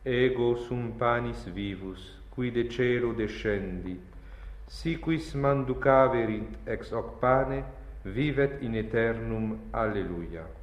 ego sum panis vivus, qui de celo descendi, si quis manducaverint ex hoc pane, vivet in aeternum. Alleluia.